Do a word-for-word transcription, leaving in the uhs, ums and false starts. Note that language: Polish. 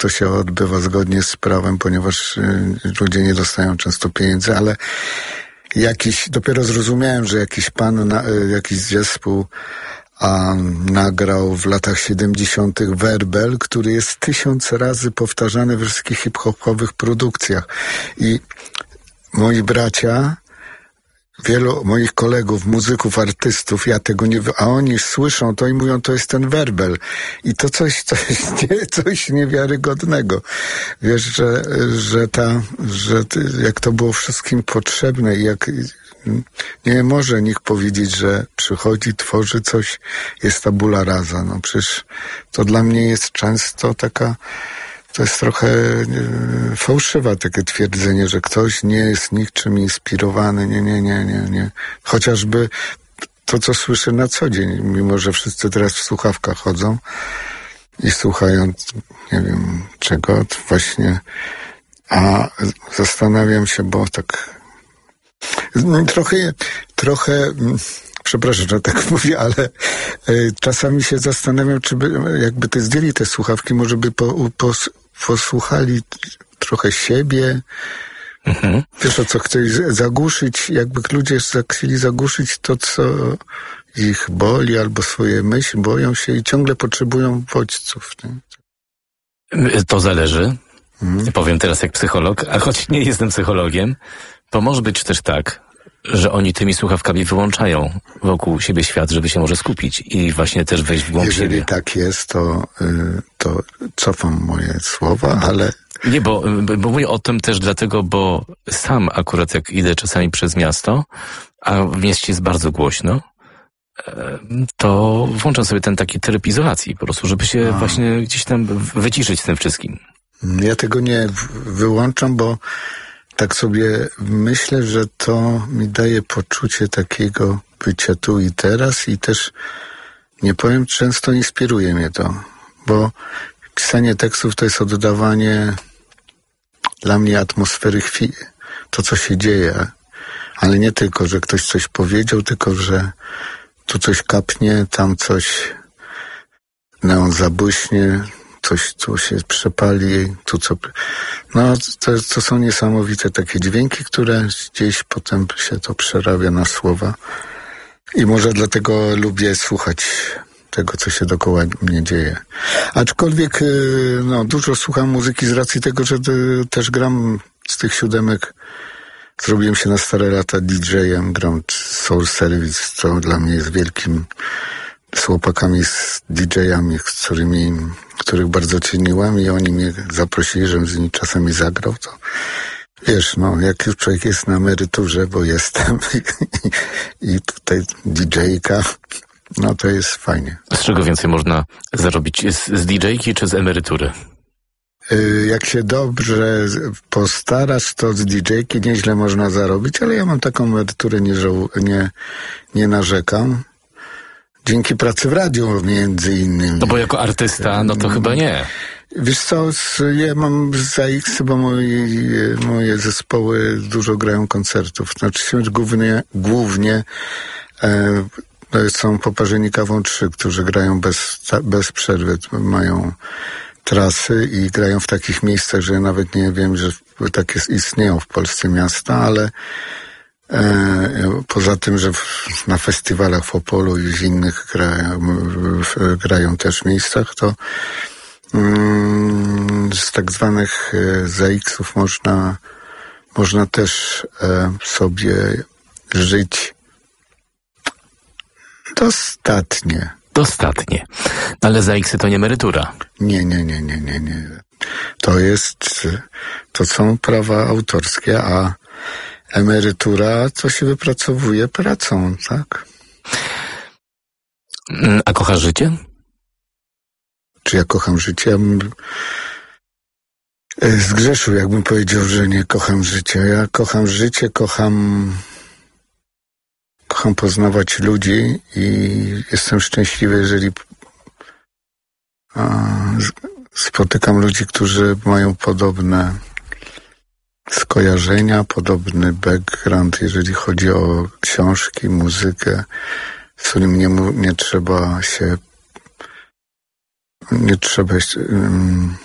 to się odbywa zgodnie z prawem, ponieważ ludzie nie dostają często pieniędzy, ale jakiś, dopiero zrozumiałem, że jakiś pan, na, jakiś zespół a nagrał w latach siedemdziesiątych werbel, który jest tysiąc razy powtarzany we wszystkich hip-hopowych produkcjach. I moi bracia, wielu moich kolegów, muzyków, artystów, ja tego nie... A oni słyszą to i mówią, to jest ten werbel. I to coś, coś, nie, coś niewiarygodnego. Wiesz, że, że ta, że jak to było wszystkim potrzebne i jak... Nie może nikt powiedzieć, że przychodzi, tworzy coś, jest tabula rasa. No przecież to dla mnie jest często taka... To jest trochę e, fałszywe takie twierdzenie, że ktoś nie jest niczym inspirowany. Nie, nie, nie, nie, nie. Chociażby to, co słyszę na co dzień, mimo że wszyscy teraz w słuchawkach chodzą i słuchają, nie wiem czego, właśnie. A zastanawiam się, bo tak trochę, trochę... Przepraszam, że tak mówię, ale y, czasami się zastanawiam, czy by, jakby te zdjęli te słuchawki, może by po, po, posłuchali trochę siebie. Mhm. Wiesz, o co chcesz zagłuszyć, jakby ludzie chcieli zagłuszyć to, co ich boli, albo swoje myśli, boją się i ciągle potrzebują bodźców. Nie? To zależy. Mhm. Powiem teraz jak psycholog, a choć nie jestem psychologiem, to może być też tak, że oni tymi słuchawkami wyłączają wokół siebie świat, żeby się może skupić i właśnie też wejść w głąb Jeżeli siebie. Jeżeli tak jest, to, to cofam moje słowa, ale... Nie, bo, bo mówię o tym też dlatego, bo sam akurat jak idę czasami przez miasto, a w mieście jest bardzo głośno, to włączam sobie ten taki tryb izolacji po prostu, żeby się a. właśnie gdzieś tam wyciszyć z tym wszystkim. Ja tego nie wyłączam, bo tak sobie myślę, że to mi daje poczucie takiego bycia tu i teraz i też, nie powiem, często inspiruje mnie to, bo pisanie tekstów to jest oddawanie dla mnie atmosfery chwili, to co się dzieje, ale nie tylko, że ktoś coś powiedział, tylko że tu coś kapnie, tam coś neon zabłyśnie, coś tu się przepali, tu co... No, to, to są niesamowite takie dźwięki, które gdzieś potem się to przerabia na słowa. I może dlatego lubię słuchać tego, co się dookoła mnie dzieje. Aczkolwiek, no, dużo słucham muzyki z racji tego, że też gram z tych siódemek. Zrobiłem się na stare lata didżejem, gram Soul Service, co dla mnie jest wielkim... z chłopakami, z didżejami, z którymi, których bardzo ceniłem i oni mnie zaprosili, żebym z nimi czasami zagrał, to wiesz, no, jak już człowiek jest na emeryturze, bo jestem i, i tutaj didżejka, no to jest fajnie. Z czego więcej można zarobić? Z, z didżejki czy z emerytury? Yy, jak się dobrze postarasz, to z didżejki nieźle można zarobić, ale ja mam taką emeryturę, nie, żałuję, nie, nie narzekam. Dzięki pracy w radiu między innymi. No bo jako artysta, no to chyba nie. Wiesz co, ja mam za X, bo moje, moje zespoły dużo grają koncertów. Znaczy się głównie, głównie e, są Poparzeni Kawą trzy, którzy grają bez, bez przerwy. Mają trasy i grają w takich miejscach, że ja nawet nie wiem, że takie istnieją w Polsce miasta, ale E, poza tym, że w, na festiwalach w Opolu i w innych grają, w, grają też miejscach, to mm, z tak zwanych e, Z X-ów można, można też e, sobie żyć dostatnie. Dostatnie. Ale Z X-y to nie emerytura. Nie, nie, nie, nie, nie, nie. To jest, to są prawa autorskie, a emerytura, co się wypracowuje pracą, tak? A kochasz życie? Czy ja kocham życie? Ja bym zgrzeszył, jakbym powiedział, że nie kocham życia. Ja kocham życie, kocham kocham poznawać ludzi i jestem szczęśliwy, jeżeli a, spotykam ludzi, którzy mają podobne skojarzenia, podobny background, jeżeli chodzi o książki, muzykę, z którym nie, nie trzeba się nie trzeba um,